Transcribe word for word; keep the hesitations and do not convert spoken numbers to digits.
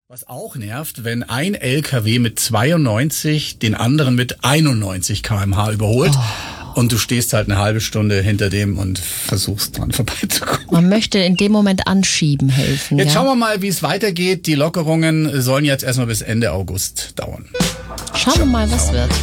Was auch nervt, wenn ein L K W mit zweiundneunzig den anderen mit einundneunzig Kilometer pro Stunde überholt. Oh. Und du stehst halt eine halbe Stunde hinter dem und versuchst dran vorbeizukommen. Man möchte in dem Moment anschieben helfen. Jetzt ja? schauen wir mal, wie es weitergeht. Die Lockerungen sollen jetzt erstmal bis Ende August dauern. Schauen wir mal, was wird.